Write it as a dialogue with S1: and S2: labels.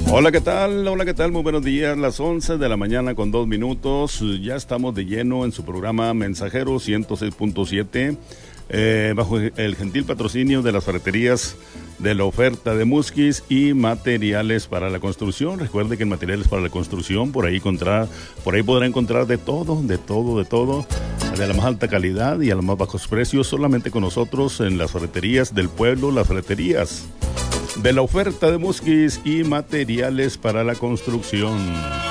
S1: Hola, ¿qué tal? Hola, ¿qué tal? Muy buenos días. Las 11 de la mañana con 2 minutos. Ya estamos de lleno en su programa Mensajero 106.7, bajo el gentil patrocinio de las ferreterías de la oferta de Musquis y materiales para la construcción. Recuerde que en materiales para la construcción, por ahí podrá encontrar de todo, de la más alta calidad y a los más bajos precios, solamente con nosotros en las ferreterías del pueblo, las ferreterías de la oferta de Musquis y materiales para la construcción.